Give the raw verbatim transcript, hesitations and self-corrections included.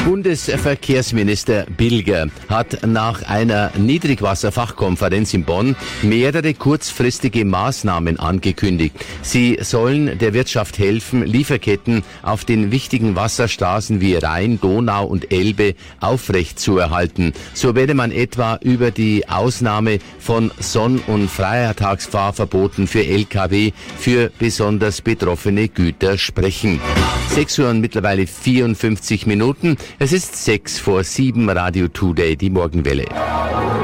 Bundesverkehrsminister Bilger hat nach einer Niedrigwasserfachkonferenz in Bonn mehrere kurzfristige Maßnahmen angekündigt. Sie sollen der Wirtschaft helfen, Lieferketten auf den wichtigen Wasserstraßen wie Rhein, Donau und Elbe aufrechtzuerhalten. So werde man etwa über die Ausnahme von Sonn- und Feiertagsfahrverboten für L K W für besonders betroffene Güter sprechen. sechs Uhr und mittlerweile vierundfünfzig Minuten. Es ist sechs vor sieben, Radio Today, die Morgenwelle.